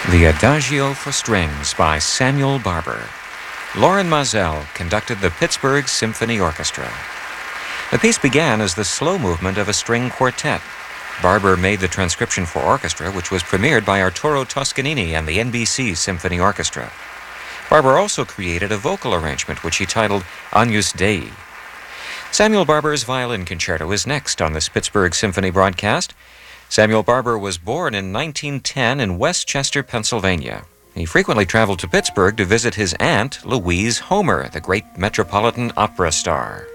The Adagio for Strings by Samuel Barber. Lorin Maazel conducted the Pittsburgh Symphony Orchestra. The piece began as the slow movement of a string quartet. Barber made the transcription for orchestra, which was premiered by Arturo Toscanini and the NBC Symphony Orchestra. Barber also created a vocal arrangement, which he titled Agnus Dei. Samuel Barber's violin concerto is next on this Pittsburgh Symphony broadcast. Samuel Barber was born in 1910 in Westchester, Pennsylvania. He frequently traveled to Pittsburgh to visit his aunt, Louise Homer, the great Metropolitan Opera star.